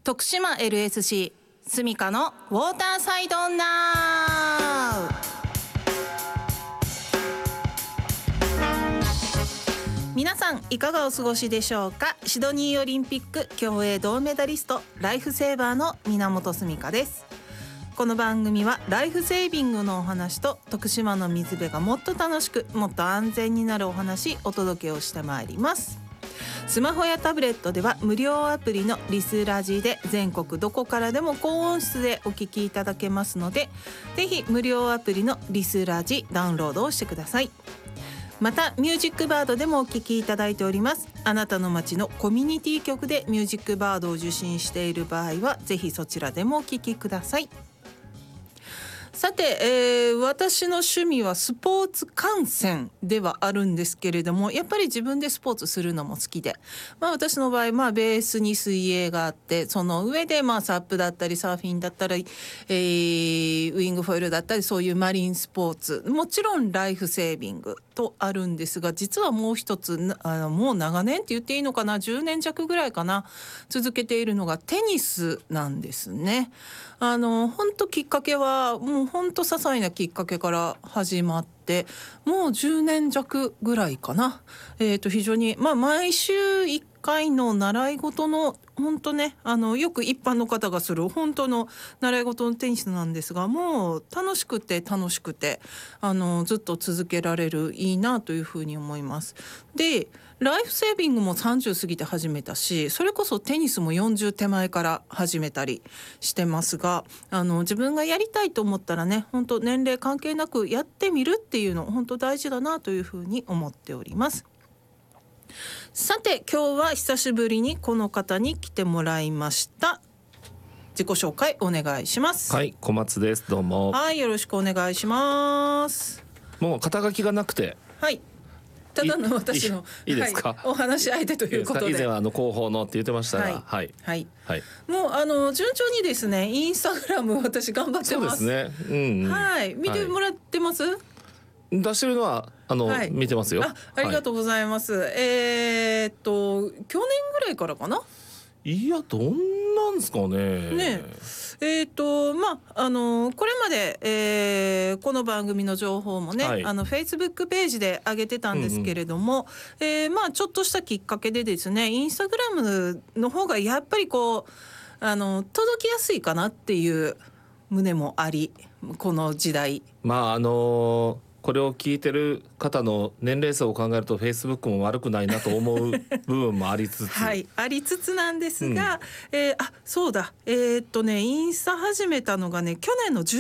徳島 LSC スミカのウォーターサイドナウ。皆さんいかがお過ごしでしょうか。シドニーオリンピック競泳銅メダリスト、ライフセーバーの源スミカです。この番組はライフセービングのお話と徳島の水辺がもっと楽しくもっと安全になるお話お届けをしてまいります。スマホやタブレットでは無料アプリのリスラジで全国どこからでも高音質でお聞きいただけますので、ぜひ無料アプリのリスラジダウンロードをしてください。またミュージックバードでもお聞きいただいております。あなたの街のコミュニティ局でミュージックバードを受信している場合はぜひそちらでもお聞きください。さて、私の趣味はスポーツ観戦ではあるんですけれども、やっぱり自分でスポーツするのも好きで、私の場合、ベースに水泳があって、その上でサップだったりサーフィンだったり、ウィングフォイルだったり、そういうマリンスポーツ、もちろんライフセービングとあるんですが、実はもう一つもう長年って言っていいのかな、10年弱ぐらいかな、続けているのがテニスなんですね。本当きっかけはもう本当些細なきっかけから始まって、もう10年弱ぐらいかな。非常に毎週1回の習い事の本当ね、よく一般の方がする本当の習い事のテニスなんですが、もう楽しくてずっと続けられる、いいなというふうに思います。でライフセービングも30過ぎて始めたし、それこそテニスも40手前から始めたりしてますが、自分がやりたいと思ったらね、本当年齢関係なくやってみるっていうの本当大事だなというふうに思っております。さて今日は久しぶりにこの方に来てもらいました。自己紹介お願いします。 はい、小松です。どうも。 はい、よろしくお願いします。 もう肩書きがなくて、 はい、ただの私のいいですか、 お話し相手ということで。 以前は広報のって言ってましたが、はい、 もう順調にですね、インスタグラム私頑張ってます。 そうですね、 はい、見てもらってます？ 出してるのは見てますよ。 ありがとうございます。去年ぐらいからかな。 いや、どんなんですかね。 これまで、この番組の情報もね、Facebook ページで上げてたんですけれども、ちょっとしたきっかけでですね、インスタグラムの方がやっぱり届きやすいかなっていう旨もあり、この時代これを聞いてる方の年齢層を考えると Facebook も悪くないなと思う部分もありつつありつつなんですが、そうだインスタ始めたのがね、去年の12